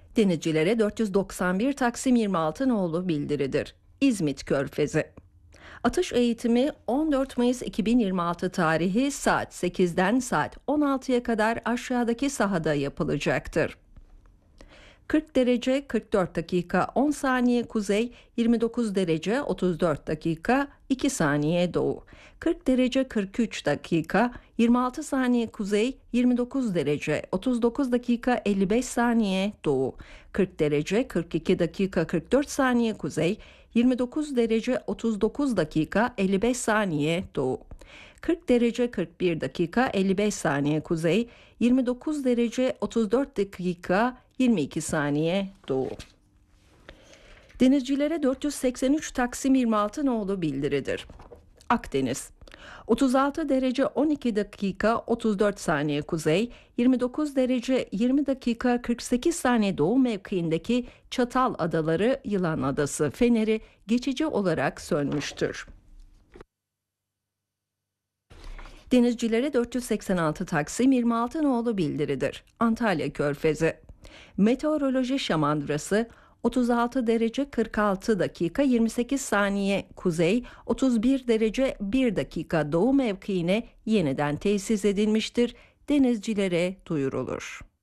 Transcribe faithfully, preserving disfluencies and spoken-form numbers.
Denizcilere dört yüz doksan bir Taksim yirmi altı nolu bildiridir. İzmit Körfezi. Atış eğitimi on dört Mayıs iki bin yirmi altı tarihi saat sekizden saat on altıya kadar aşağıdaki sahada yapılacaktır. kırk derece kırk dört dakika on saniye kuzey, yirmi dokuz derece otuz dört dakika iki saniye doğu. kırk derece kırk üç dakika yirmi altı saniye kuzey, yirmi dokuz derece otuz dokuz dakika elli beş saniye doğu. kırk derece kırk iki dakika kırk dört saniye kuzey, yirmi dokuz derece otuz dokuz dakika elli beş saniye doğu. kırk derece kırk bir dakika elli beş saniye kuzey, yirmi dokuz derece otuz dört dakika yirmi iki saniye doğu. Denizcilere dört yüz seksen üç Taksim yirmi altı nolu bildiridir. Akdeniz. otuz altı derece on iki dakika otuz dört saniye kuzey, yirmi dokuz derece yirmi dakika kırk sekiz saniye doğu mevkiindeki Çatal Adaları Yılan Adası feneri geçici olarak sönmüştür. Denizcilere dört yüz seksen altı Taksim yirmi altı nolu bildiridir. Antalya Körfezi. Meteoroloji şamandırası otuz altı derece kırk altı dakika yirmi sekiz saniye kuzey, otuz bir derece bir dakika doğu mevkiine yeniden tesis edilmiştir. Denizcilere duyurulur.